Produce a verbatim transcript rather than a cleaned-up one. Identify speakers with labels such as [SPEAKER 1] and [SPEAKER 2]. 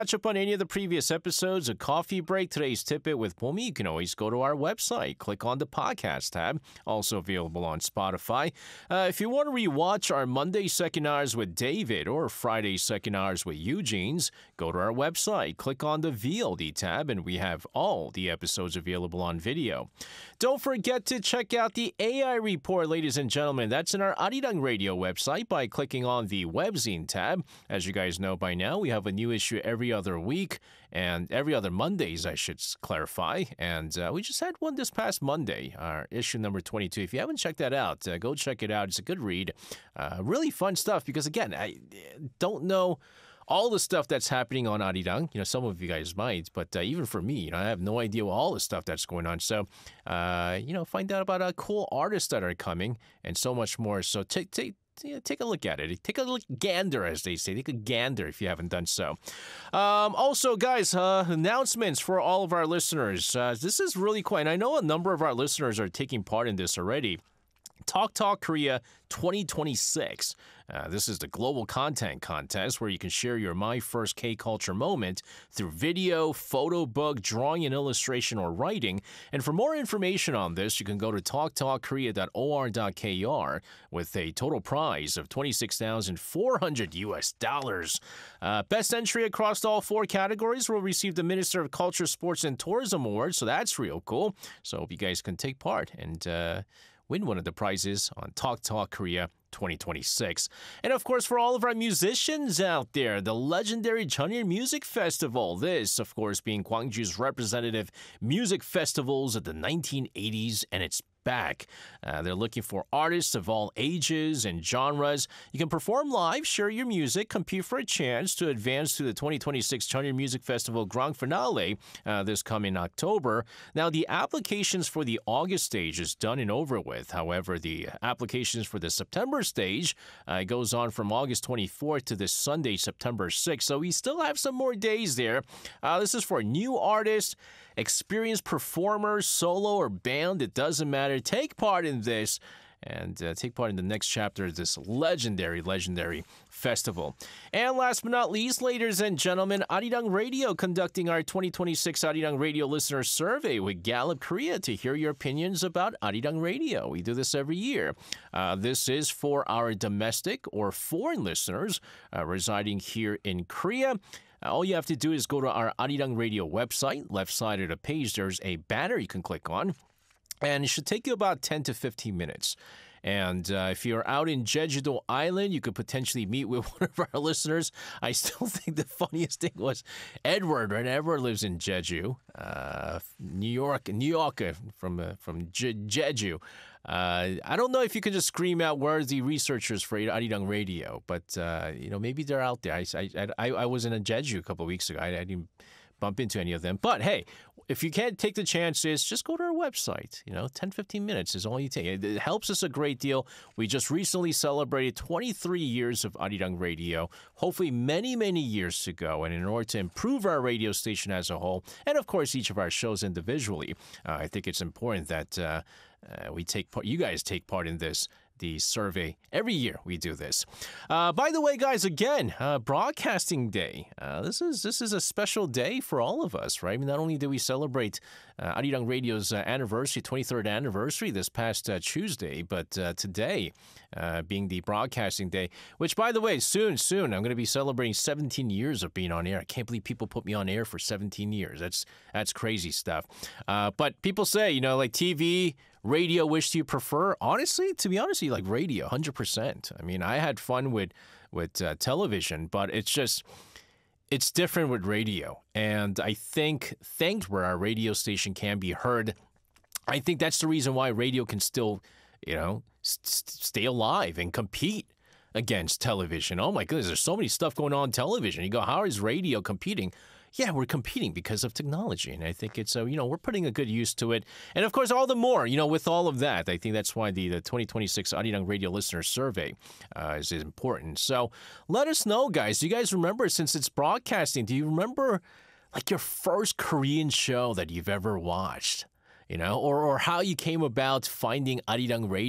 [SPEAKER 1] Catch up on any of the previous episodes of Coffee Break, Today's Tidbit with Bomi, you can always go to our website. Click on the podcast tab, also available on Spotify. Uh, if you want to rewatch our Monday Second Hours with David or Friday Second Hours with Eugene's, go to our website. Click on the V O D tab, and we have all the episodes available on video. Don't forget to check out the A I Report, ladies and gentlemen. That's in our Arirang Radio website by clicking on the Webzine tab. As you guys know by now, we have a new issue every other week, and every other Mondays, I should clarify. And uh, we just had one this past Monday, our issue number twenty-two. If you haven't checked that out, uh, go check it out. It's a good read. Uh, really fun stuff because, again, I don't know all the stuff that's happening on Arirang. You know, some of you guys might, but uh, even for me, you know, I have no idea all the stuff that's going on. So, uh, you know, find out about uh, cool artists that are coming and so much more. So take take. Yeah, take a look at it. Take a look, gander, as they say. Take a gander if you haven't done so. Um, also, guys, uh, announcements for all of our listeners. Uh, this is really cool, and I know a number of our listeners are taking part in this already. Talk Talk Korea twenty twenty-six. Uh, this is the global content contest where you can share your My First K-Culture moment through video, photo book, drawing and illustration, or writing. And for more information on this, you can go to talk talk korea dot o r dot k r with a total prize of twenty-six thousand four hundred U S dollars. Uh, best entry across all four categories will receive the Minister of Culture, Sports, and Tourism Award, so that's real cool. So I hope you guys can take part and uh, win one of the prizes on Talk Talk Korea twenty twenty-six. And of course, for all of our musicians out there, the legendary Jeonnil Music Festival. This, of course, being Gwangju's representative music festivals of the nineteen eighties, and it's back. Uh, they're looking for artists of all ages and genres. You can perform live, share your music, compete for a chance to advance to the twenty twenty-six Jeonnil Music Festival Grand Finale uh, this coming October. Now, the applications for the August stage is done and over with. However, the applications for the September stage uh, goes on from August twenty-fourth to this Sunday, September sixth. So we still have some more days there. Uh, this is for new artists, experienced performers, solo or band. It doesn't matter. Take part in this and uh, take part in the next chapter of this legendary, legendary festival. And last but not least, ladies and gentlemen, Arirang Radio conducting our twenty twenty-six Arirang Radio Listener Survey with Gallup Korea to hear your opinions about Arirang Radio. We do this every year. Uh, this is for our domestic or foreign listeners uh, residing here in Korea. All you have to do is go to our Arirang Radio website. Left side of the page, there's a banner you can click on. And it should take you about ten to fifteen minutes. And uh, if you're out in Jeju-do Island, you could potentially meet with one of our listeners. I still think the funniest thing was Edward, right? Edward lives in Jeju, uh, New York, New York from uh, from Je- Jeju. Uh, I don't know if you can just scream out, where are the researchers for Arirang Radio? But, uh, you know, maybe they're out there. I, I, I, I was in a Jeju a couple of weeks ago. I, I didn't bump into any of them. But, hey, if you can't take the chances, just go to our website. You know, ten, fifteen minutes is all you take. It, it helps us a great deal. We just recently celebrated twenty-three years of Arirang Radio. Hopefully many, many years to go. And in order to improve our radio station as a whole, and of course each of our shows individually, uh, I think it's important that uh, uh, we take part, you guys take part in this. The survey. Every year we do this. Uh, by the way, guys, again, uh, Broadcasting Day. Uh, this is this is a special day for all of us, right? I mean, not only did we celebrate uh, Arirang Radio's uh, anniversary, twenty-third anniversary this past uh, Tuesday, but uh, today uh, being the Broadcasting Day, which, by the way, soon, soon, I'm going to be celebrating seventeen years of being on air. I can't believe people put me on air for seventeen years. That's that's crazy stuff. Uh, but people say, you know, like T V, radio, which do you prefer? Honestly, to be honest, you like radio, one hundred percent. I mean, I had fun with with uh, television, but it's just, it's different with radio. And I think, thanks where our radio station can be heard, I think that's the reason why radio can still, you know, st- stay alive and compete against television. Oh my goodness, there's so many stuff going on in television. You go, how is radio competing? Yeah, we're competing because of technology. And I think it's, uh, you know, we're putting a good use to it. And of course, all the more, you know, with all of that, I think that's why the, the twenty twenty-six Arirang Radio Listener Survey uh, is important. So let us know, guys. Do you guys remember, since it's broadcasting, do you remember like your first Korean show that you've ever watched? You know, or, or how you came about finding Arirang Radio?